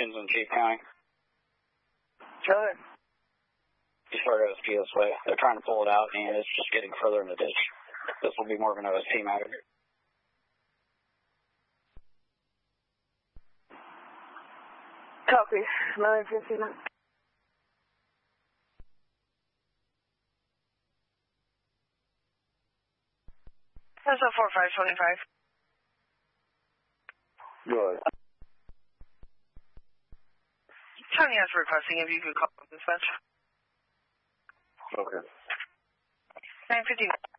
Pins in Chief County. Good. As far as OSP this way. They're trying to pull it out, and it's just getting further in the ditch. This will be more of an OSP matter. Copy. 959. 4525. Good. Tony is requesting if you could call dispatch. Okay. 959.